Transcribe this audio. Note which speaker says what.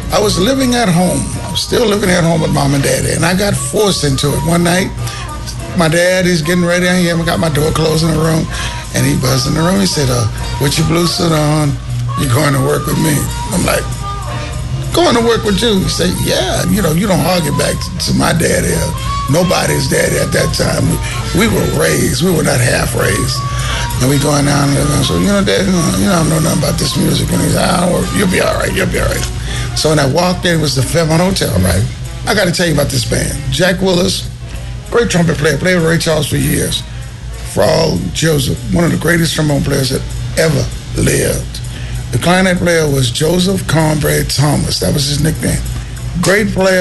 Speaker 1: I was living at home. I was still living at home with mom and daddy, and I got forced into it. One night, my dad is getting ready. I got my door closed in the room, and he buzzed in the room. He said, "With your blue suit on, you're going to work with me." I'm like, "Going to work with you?" He said, "Yeah, you don't argue back to my daddy. Nobody's daddy at that time. We were raised. We were not half raised." And we going down there, and so, Dad, I don't know nothing about this music. And he said, "You'll be all right. You'll be all right." So when I walked in, it was the Fairmont Hotel, right? I got to tell you about this band. Jack Willis, great trumpet player, played with Ray Charles for years. Frog Joseph, one of the greatest trombone players that ever lived. The clarinet player was Joseph Cornbread Thomas. That was his nickname. Great player.